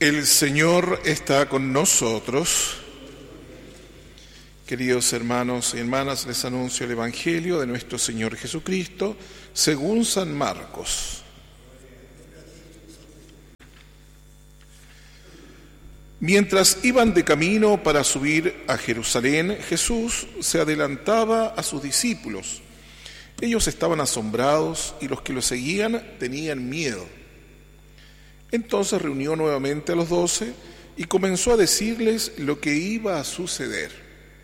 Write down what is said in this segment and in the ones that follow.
El Señor está con nosotros. Queridos hermanos y hermanas, les anuncio el Evangelio de nuestro Señor Jesucristo según San Marcos. Mientras iban de camino para subir a Jerusalén, Jesús se adelantaba a sus discípulos. Ellos estaban asombrados y los que lo seguían tenían miedo. Entonces reunió nuevamente a los 12 y comenzó a decirles lo que iba a suceder.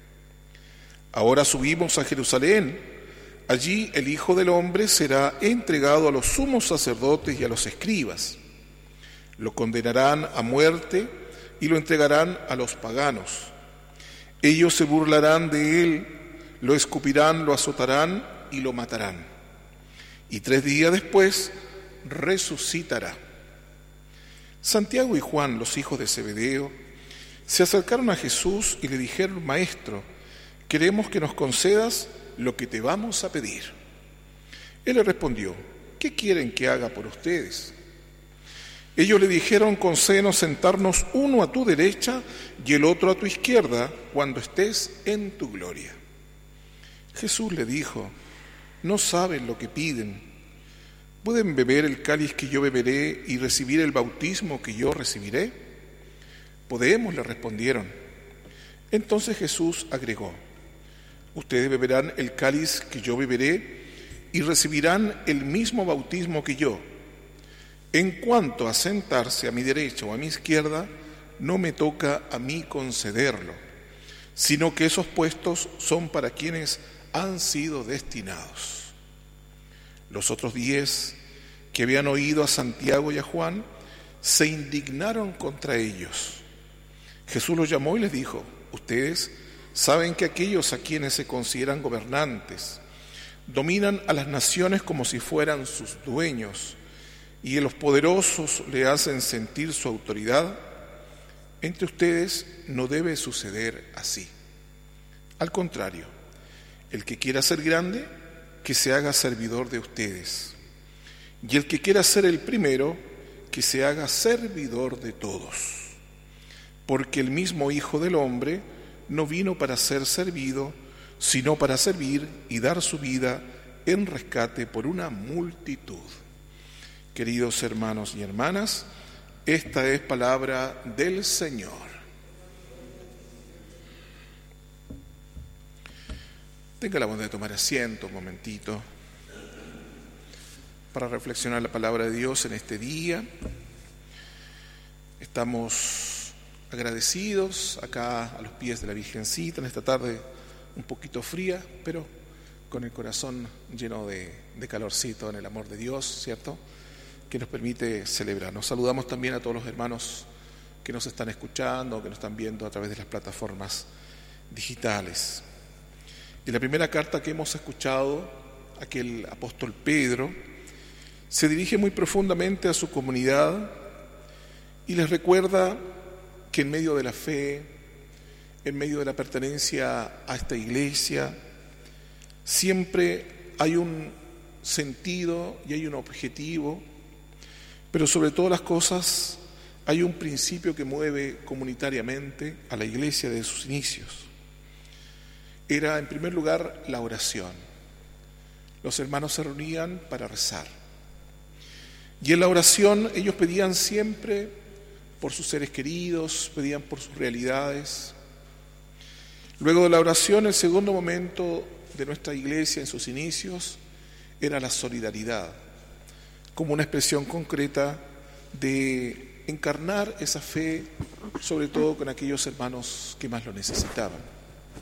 Ahora subimos a Jerusalén. Allí el Hijo del Hombre será entregado a los sumos sacerdotes y a los escribas. Lo condenarán a muerte y lo entregarán a los paganos. Ellos se burlarán de él, lo escupirán, lo azotarán y lo matarán. Y 3 días después resucitará. Santiago y Juan, los hijos de Zebedeo, se acercaron a Jesús y le dijeron: Maestro, queremos que nos concedas lo que te vamos a pedir. Él le respondió: ¿qué quieren que haga por ustedes? Ellos le dijeron: concédenos sentarnos uno a tu derecha y el otro a tu izquierda cuando estés en tu gloria. Jesús le dijo: no saben lo que piden. ¿Pueden beber el cáliz que yo beberé y recibir el bautismo que yo recibiré? Podemos, le respondieron. Entonces Jesús agregó: ustedes beberán el cáliz que yo beberé y recibirán el mismo bautismo que yo. En cuanto a sentarse a mi derecha o a mi izquierda, no me toca a mí concederlo, sino que esos puestos son para quienes han sido destinados. Los otros 10 que habían oído a Santiago y a Juan se indignaron contra ellos. Jesús los llamó y les dijo: ustedes saben que aquellos a quienes se consideran gobernantes dominan a las naciones como si fueran sus dueños, y a los poderosos le hacen sentir su autoridad. Entre ustedes no debe suceder así. Al contrario, el que quiera ser grande, que se haga servidor de ustedes. Y el que quiera ser el primero, que se haga servidor de todos. Porque el mismo Hijo del Hombre no vino para ser servido, sino para servir y dar su vida en rescate por una multitud. Queridos hermanos y hermanas, esta es palabra del Señor. Tenga la bondad de tomar asiento un momentito para reflexionar la palabra de Dios en este día. Estamos agradecidos acá a los pies de la Virgencita en esta tarde un poquito fría, pero con el corazón lleno de calorcito en el amor de Dios, ¿cierto?, que nos permite celebrar. Nos saludamos también a todos los hermanos que nos están escuchando, que nos están viendo a través de las plataformas digitales. En la primera carta que hemos escuchado, aquel apóstol Pedro se dirige muy profundamente a su comunidad y les recuerda que en medio de la fe, en medio de la pertenencia a esta iglesia, siempre hay un sentido y hay un objetivo, pero sobre todas las cosas hay un principio que mueve comunitariamente a la iglesia desde sus inicios. Era, en primer lugar, la oración. Los hermanos se reunían para rezar. Y en la oración ellos pedían siempre por sus seres queridos, pedían por sus realidades. Luego de la oración, el segundo momento de nuestra iglesia en sus inicios era la solidaridad, como una expresión concreta de encarnar esa fe, sobre todo con aquellos hermanos que más lo necesitaban.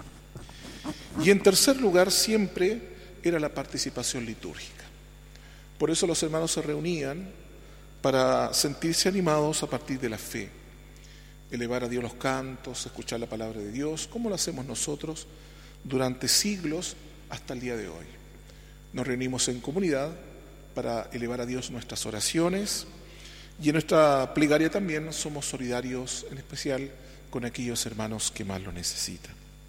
Y en tercer lugar siempre era la participación litúrgica. Por eso los hermanos se reunían para sentirse animados a partir de la fe, elevar a Dios los cantos, escuchar la palabra de Dios, como lo hacemos nosotros durante siglos hasta el día de hoy. Nos reunimos en comunidad para elevar a Dios nuestras oraciones y en nuestra plegaria también somos solidarios, en especial con aquellos hermanos que más lo necesitan.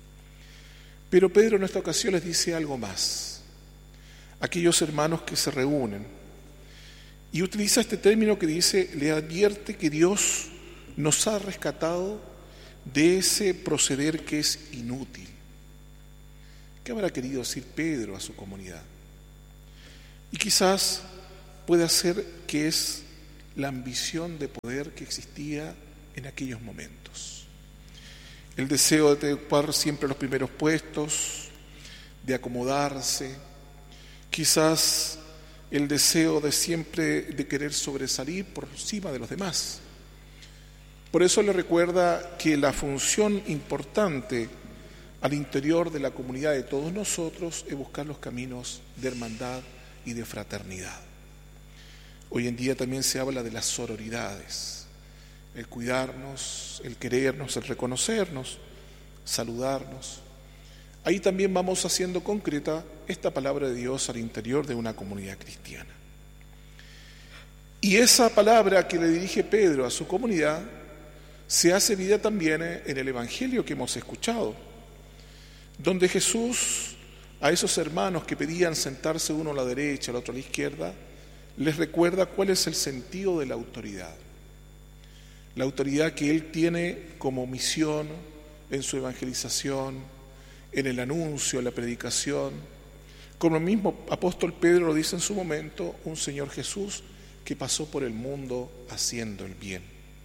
Pero Pedro en esta ocasión les dice algo más. Aquellos hermanos que se reúnen, y utiliza este término que dice, le advierte que Dios nos ha rescatado de ese proceder que es inútil. ¿Qué habrá querido decir Pedro a su comunidad? Y quizás pueda ser que es la ambición de poder que existía en aquellos momentos. El deseo de ocupar siempre los primeros puestos, de acomodarse, quizás el deseo de siempre de querer sobresalir por encima de los demás. Por eso le recuerda que la función importante al interior de la comunidad de todos nosotros es buscar los caminos de hermandad y de fraternidad. Hoy en día también se habla de las sororidades, el cuidarnos, el querernos, el reconocernos, saludarnos. Ahí también vamos haciendo concreta esta palabra de Dios al interior de una comunidad cristiana. Y esa palabra que le dirige Pedro a su comunidad se hace vida también en el Evangelio que hemos escuchado, donde Jesús a esos hermanos que pedían sentarse uno a la derecha, el otro a la izquierda, les recuerda cuál es el sentido de la autoridad. La autoridad que Él tiene como misión en su evangelización, en el anuncio, en la predicación. Como el mismo apóstol Pedro lo dice en su momento, un Señor Jesús que pasó por el mundo haciendo el bien.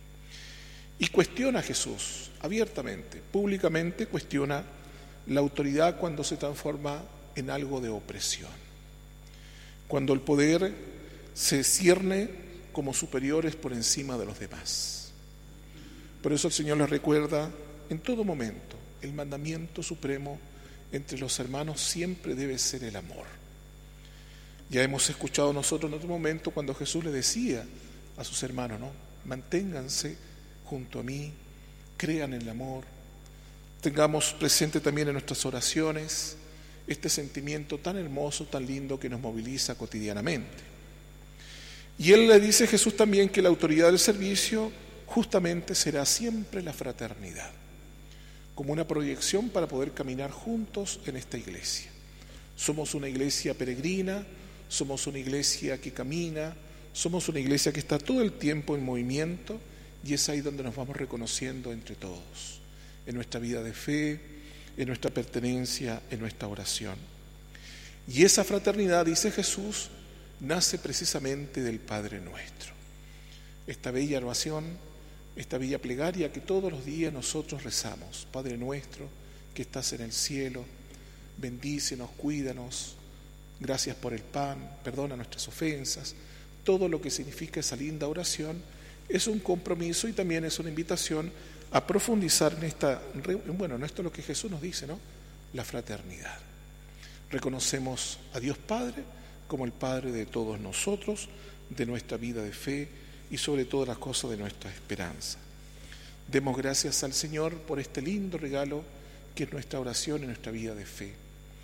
Y cuestiona a Jesús abiertamente, públicamente cuestiona la autoridad cuando se transforma en algo de opresión. Cuando el poder se cierne como superiores por encima de los demás. Por eso el Señor les recuerda en todo momento, el mandamiento supremo entre los hermanos siempre debe ser el amor. Ya hemos escuchado nosotros en otro momento cuando Jesús le decía a sus hermanos, ¿no? Manténganse junto a mí, crean en el amor, tengamos presente también en nuestras oraciones este sentimiento tan hermoso, tan lindo que nos moviliza cotidianamente. Y Él le dice a Jesús también que la autoridad del servicio justamente será siempre la fraternidad, como una proyección para poder caminar juntos en esta iglesia. Somos una iglesia peregrina, somos una iglesia que camina, somos una iglesia que está todo el tiempo en movimiento y es ahí donde nos vamos reconociendo entre todos, en nuestra vida de fe, en nuestra pertenencia, en nuestra oración. Y esa fraternidad, dice Jesús, nace precisamente del Padre Nuestro. Esta bella oración, esta bella plegaria que todos los días nosotros rezamos. Padre nuestro que estás en el cielo, bendícenos, cuídanos, gracias por el pan, perdona nuestras ofensas. Todo lo que significa esa linda oración es un compromiso y también es una invitación a profundizar en esto es lo que Jesús nos dice, ¿no? La fraternidad. Reconocemos a Dios Padre como el Padre de todos nosotros, de nuestra vida de fe y sobre todas las cosas de nuestra esperanza. Demos gracias al Señor por este lindo regalo que es nuestra oración y nuestra vida de fe.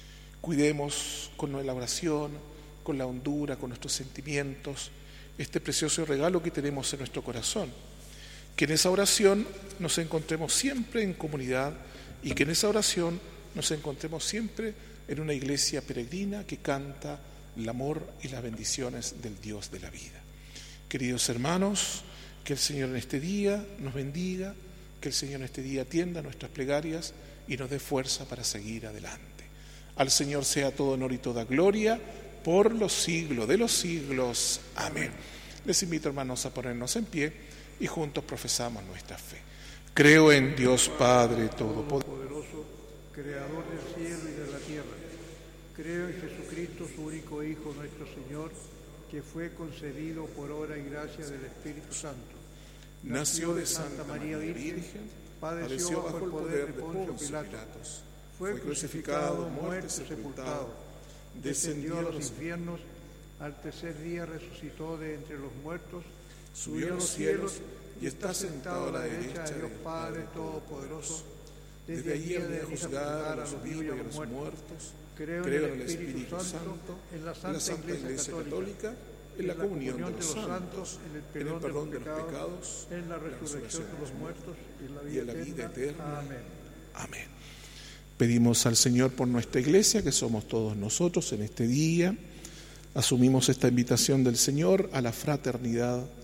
Cuidemos con la oración, con la hondura, con nuestros sentimientos, este precioso regalo que tenemos en nuestro corazón. Que en esa oración nos encontremos siempre en comunidad y que en esa oración nos encontremos siempre en una iglesia peregrina que canta el amor y las bendiciones del Dios de la vida. Queridos hermanos, que el Señor en este día nos bendiga, que el Señor en este día atienda nuestras plegarias y nos dé fuerza para seguir adelante. Al Señor sea todo honor y toda gloria por los siglos de los siglos. Amén. Les invito, hermanos, a ponernos en pie y juntos profesamos nuestra fe. Creo en Dios Padre Todopoderoso, Creador del cielo y de la tierra. Creo en Jesucristo, su único Hijo, nuestro Señor, que fue concebido por obra y gracia del Espíritu Santo. Nació de Santa María Virgen, padeció bajo el poder de Poncio Pilatos, fue crucificado, muerto y sepultado, descendió a los infiernos, al tercer día resucitó de entre los muertos, subió a los cielos y está sentado a la derecha de Dios Padre Todopoderoso. Desde allí ha de juzgar a los vivos y a los muertos. Creo en el Espíritu Santo, en la Santa Iglesia Católica, en la comunión de los santos, en el perdón de los pecados, en la resurrección de los muertos y en la vida eterna. Amén. Amén. Pedimos al Señor por nuestra iglesia, que somos todos nosotros en este día. Asumimos esta invitación del Señor a la fraternidad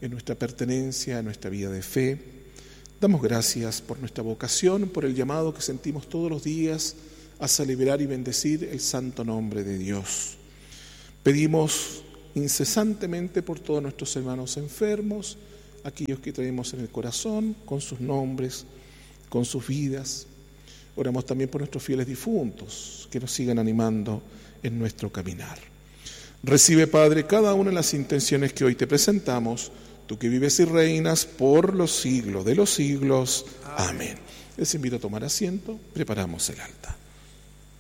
en nuestra pertenencia, en nuestra vida de fe. Damos gracias por nuestra vocación, por el llamado que sentimos todos los días a celebrar y bendecir el santo nombre de Dios. Pedimos incesantemente por todos nuestros hermanos enfermos, aquellos que traemos en el corazón, con sus nombres, con sus vidas. Oramos también por nuestros fieles difuntos, que nos sigan animando en nuestro caminar. Recibe, Padre, cada una de las intenciones que hoy te presentamos, tú que vives y reinas por los siglos de los siglos. Amén. Les invito a tomar asiento, preparamos el altar.